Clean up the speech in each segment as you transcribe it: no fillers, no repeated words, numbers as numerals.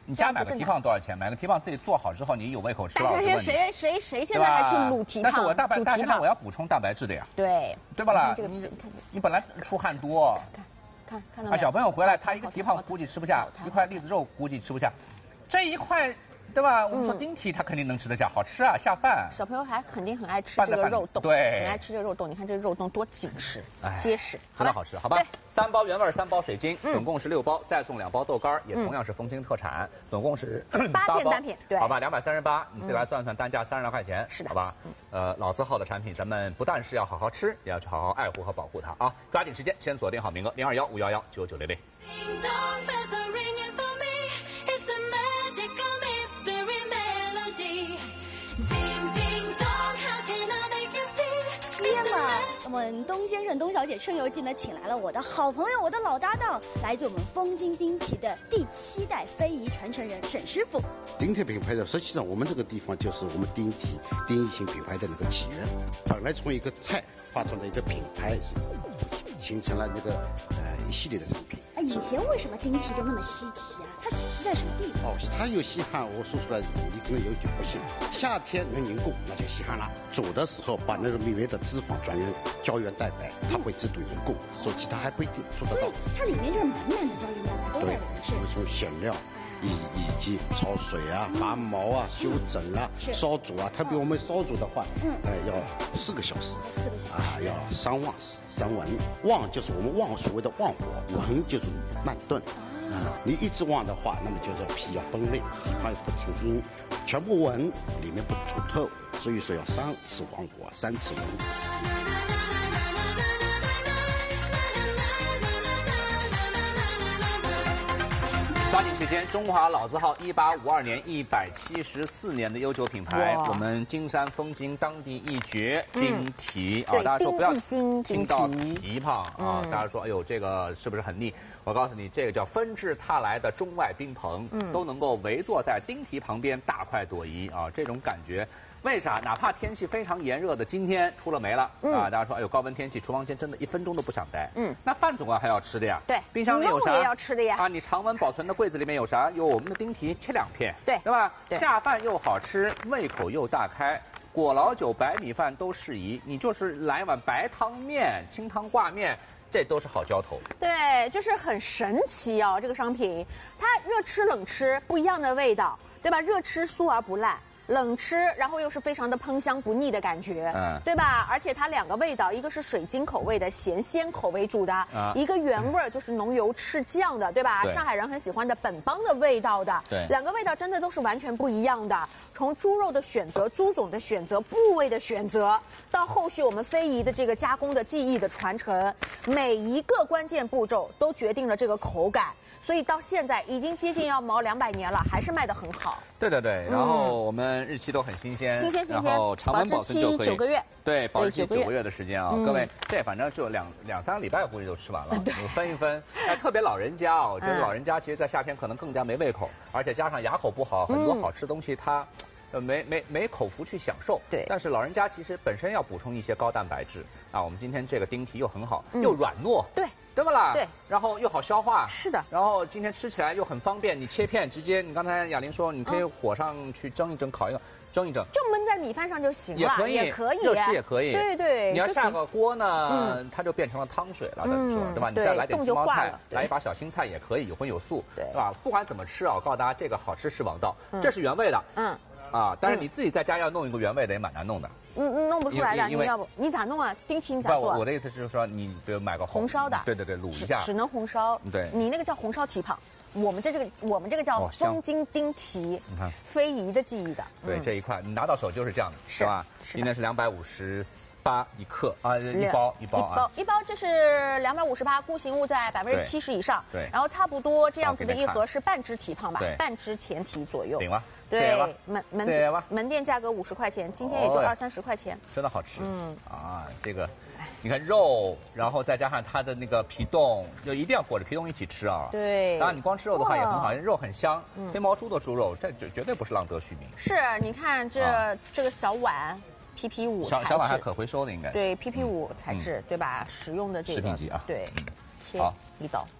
你家买个蹄膀多少钱？买个蹄膀自己做好之后，你有胃口吃了， 谁现在还去卤蹄膀？ 但是我大现在我要补充蛋白质的呀，对吧啦？你本来出汗多， 看到没有？ 小朋友回来他一个蹄膀估计吃不下，一块栗子肉估计吃不下，这一块。对吧？我们说丁蹄，它肯定能吃得下，好吃啊，下饭。 小朋友还肯定很爱吃这个肉冻， 对， 很爱吃这个肉冻。你看这个肉冻多紧实、结实， 真的好吃，好吧？3包原味，3包水晶，总共是6包，再送2包豆干，也同样是丰京特产，总共是 8件单品，对， 好吧，238，你自己来算算，单价32来块钱， 是的， 好吧？老字号的产品，咱们不但是要好好吃，也要去好好爱护和保护它啊！抓紧时间，先锁定好名额，021-511-9900。 我们东先生、东小姐春游季呢，请来了我的好朋友、我的老搭档，来自我们丰京丁蹄的第7代非遗传承人沈师傅。 丁蹄品牌的，实际上我们这个地方就是我们丁一型品牌的那个起源。本来从一个菜发展的一个品牌，形成了那个一系列的产品。 以前为什么丁蹄就那么稀奇啊？它稀奇在什么地方？ 它有稀罕，我说出来你可能有句不信。夏天能凝固，那就稀罕了。煮的时候把那个里面的脂肪转成胶原蛋白，它会自动凝固。做其他还不一定做得到。 它里面就是满满的胶原蛋白都在里面。 我们从馅料。以及焯水啊、拔毛啊、修整啊、烧煮啊，特别我们烧煮的话，要4个小时啊，要3旺3文。旺就是我们旺所谓的旺火，文就是慢炖。你一直旺的话，那么就是皮要崩裂，蹄膀不挺硬，全部文里面不煮透，所以说要3次旺火，3次文。 抓紧时间，中华老字号1852年174年的悠久品牌，我们金山丰京当地一绝丁蹄啊！大家说不要听到蹄膀啊，大家说哎呦这个是不是很腻？我告诉你，这个叫纷至沓来的中外宾朋，都能够围坐在丁蹄旁边大快朵颐啊！这种感觉。为啥？哪怕天气非常炎热的今天出了煤了啊！大家说，哎呦，高温天气，厨房间真的1分钟都不想待。那饭总归还要吃的呀。 对， 冰箱里有啥？ 也要吃的呀。 啊，你常温保存的柜子里面有啥？有我们的丁蹄，切2片。 对吧？下饭又好吃，胃口又大开，果老酒、白米饭都适宜。你就是来碗白汤面、清汤挂面。这都是好浇头。 对，就是很神奇哦，这个商品，它热吃冷吃不一样的味道，对吧？热吃酥而不烂。冷吃，然后又是非常的喷香不腻的感觉，对吧？而且它2个味道，一个是水晶口味的咸鲜口为主的，一个原味儿就是浓油赤酱的，对吧？上海人很喜欢的本帮的味道的， 对 ，2个味道真的都是完全不一样的。从猪肉的选择、猪种的选择、部位的选择，到后续我们非遗的这个加工的技艺的传承，每一个关键步骤都决定了这个口感。所以到现在已经接近要毛200年了，还是卖得很好。 对，然后我们日期都很新鲜， 然后常温保存就可以 9个月， 对，保质期9个月的时间啊，各位，这反正就两3个礼拜估计就吃完了，分一分。哎，特别老人家啊，我觉得老人家其实在夏天可能更加没胃口，而且加上牙口不好，很多好吃的东西它。没口福去享受， 对。 但是老人家其实本身要补充一些高蛋白质啊。我们今天这个丁蹄又很好，又软糯，对吧啦？ 对。 然后又好消化， 是的。 然后今天吃起来又很方便，你切片直接，你刚才雅玲说你可以火上去蒸一蒸，烤一个。蒸一蒸， 就焖在米饭上就行了， 也可以，热吃也可以。 对， 你要下个锅呢，它就变成了汤水了，等于说，对吧？你再来点鸡毛菜，来一把小青菜也可以，有荤有素，对吧？不管怎么吃啊，我告诉大家，这个好吃是王道，这是原味的，但是你自己在家要弄一个原味的也蛮难弄的， 弄不出来的。你要不你咋弄啊？丁蹄你咋做？ 我的意思就是说，你比如买个红烧的， 对，卤一下， 只能红烧。 对， 你那个叫红烧蹄膀。我们这个叫丰京丁蹄，你看非遗的技艺的。 对，这一块你拿到手就是这样的，是吧？今天是258一克啊，一包啊， 一包这是258，固形物在70%以上。 对， 然后差不多这样子的一盒是半只蹄膀吧，半只前蹄左右。 顶了。 对，门店价格50块钱，今天也就20-30块钱， 真的好吃。这个，你看肉，然后再加上它的那个皮冻，就一定要裹着皮冻一起吃啊。 对， 当然你光吃肉的话也很好，肉很香。黑毛猪的猪肉，这绝对不是浪得虚名。 是，你看这个小碗。PP5 材质， 小碗还可回收的应该是。 对 PP5 材质，对吧？使用的这个食品级啊。 对，切一刀。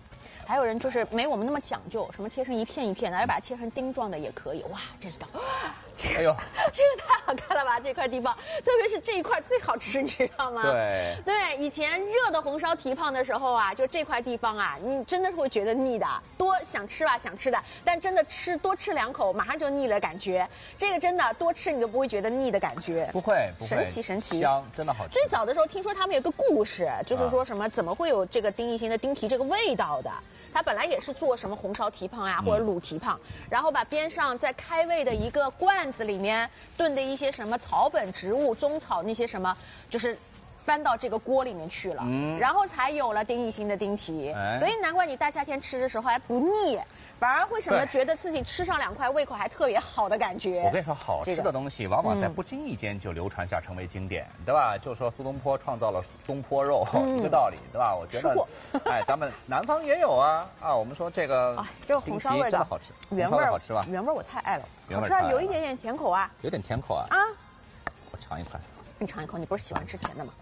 还有人就是没我们那么讲究，什么切成一片一片的，要把它切成丁状的也可以。哇，这道，这个，哎呦，这个太好看了吧！这块地方，特别是这一块最好吃，你知道吗？对，以前热的红烧蹄膀的时候啊，就这块地方啊，你真的是会觉得腻的，多想吃吧，想吃的，但真的多吃2口，马上就腻了感觉。这个真的多吃你都不会觉得腻的感觉， 不会， 神奇， 香，真的好吃。 最早的时候听说他们有个故事，就是说什么怎么会有这个丁义兴的丁蹄这个味道的？他本来也是做什么红烧蹄膀啊，或者卤蹄膀，然后把边上在开胃的一个罐子里面炖的一些什么草本植物、中草那些什么，就是搬到这个锅里面去了，然后才有了丁义兴的丁蹄。所以难怪你大夏天吃的时候还不腻，反而会什么觉得自己吃上2块胃口还特别好的感觉。 我跟你说，好吃的东西往往在不经意间就流传下成为经典，对吧？就说苏东坡创造了东坡肉，一个道理，对吧？我觉得，哎，咱们南方也有啊。我们说这个红烧味真的好吃， 原味好吃吧？ 原味我太爱了，好吃啊，有一点点甜口啊， 有点甜口啊。我尝一块。 你尝一口，你不是喜欢吃甜的吗？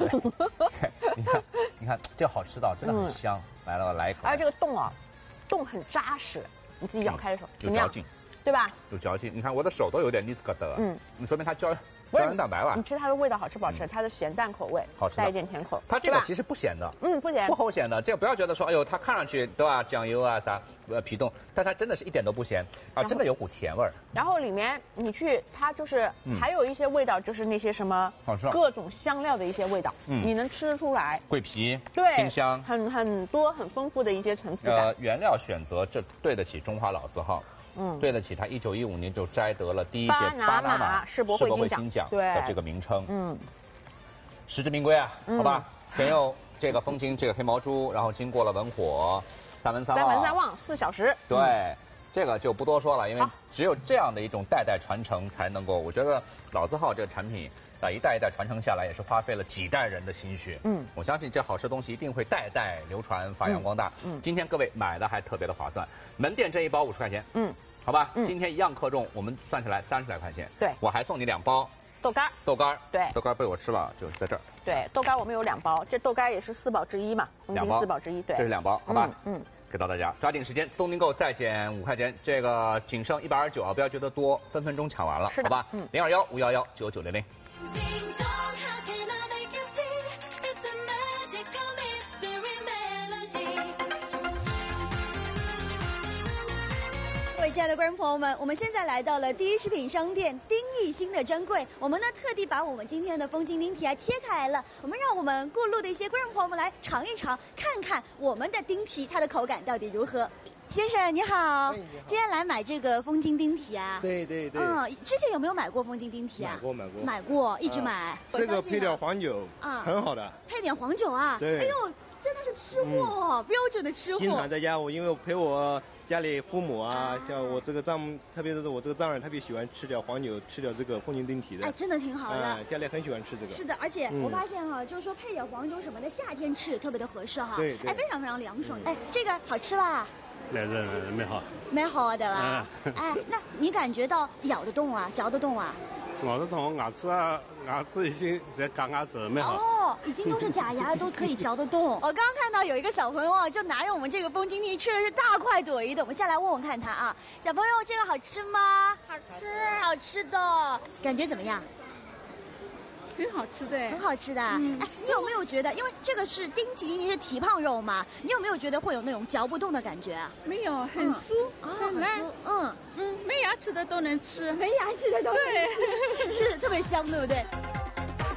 你看，这好吃到真的很香。来了，我来一口。 而且这个冻很扎实，你自己咬开的时候有嚼劲， 对吧？ 有嚼劲。你看我的手都有点腻子疙瘩了。你说明它胶原蛋白吧？ 你吃它的味道好吃不好吃？它的咸淡口味， 好吃， 带一点甜口。 它这个其实不咸的， 不咸， 不齁咸的。这个不要觉得说，哎呦，它看上去对吧，酱油啊啥皮冻，但它真的是一点都不咸啊，真的有股甜味儿。 然后里面它就是还有一些味道，就是那些什么各种香料的一些味道，你能吃得出来。 桂皮， 对， 丁香， 很多很丰富的一些层次感。 原料选择这对得起中华老字号。对得起他1915年就摘得了第1届巴拿马世博会金奖的这个名称，实至名归啊，好吧？选用这个风京这个黑毛猪，然后经过了文火3文3 旺4小时， 对，这个就不多说了，因为只有这样的一种代代传承才能够，我觉得老字号这个产品一代一代传承下来，也是花费了几代人的心血。我相信这好吃东西一定会代代流传，发扬光大。今天各位买的还特别的划算，门店这一包50块钱。好吧，今天一样克重，我们算起来30来块钱。 对， 我还送你2包豆干。对，豆干被我吃了，就是在这儿。 对，豆干我们有2包，这豆干也是4宝之一嘛，风京4宝之一。对， 这是2包，好吧？给到大家，抓紧时间，自动订购再减5块钱，这个仅剩129啊，不要觉得多，分分钟抢完了，好吧？021 511 9900。 亲爱的观众朋友们，我们现在来到了第一食品商店丁义兴的专柜。我们呢特地把我们今天的风京丁蹄切开来了，让我们过路的一些观众朋友们来尝一尝，看看我们的丁蹄它的口感到底如何。先生你好，今天来买这个风京丁蹄啊？ 对。 之前有没有买过风京丁蹄啊？买过，一直买。 这个配点黄酒很好的。 配点黄酒啊？ 对。 哎呦，真的是吃货，标准的吃货。 经常在家，因为我陪我家里父母啊，像我这个丈母，特别是我这个丈人，特别喜欢吃点黄酒，吃点这个风京丁蹄的。 哎，真的挺好的。 家里很喜欢吃这个。 是的，而且我发现就是说配点黄酒什么的，夏天吃也特别的合适哈。 对。 哎，非常非常凉爽。哎，这个好吃吧？ 蛮好的吧？哎，那你感觉到咬得动啊，嚼得动啊？ 咬得动，牙齿已经在嘎牙齿，蛮好。 已经都是假牙，都可以嚼得动。我刚刚看到有一个小朋友就拿着我们这个风京蹄吃的是大快朵颐的，我们下来问问看他啊，小朋友这个好吃吗？好吃的，感觉怎么样？ 很好吃的， 很好吃的。哎，你有没有觉得，因为这个是丁蹄是蹄膀肉嘛，你有没有觉得会有那种嚼不动的感觉啊？ 没有，很酥，很烂。 没牙齿的都能吃， 没牙齿的都能吃，是特别香，对不对？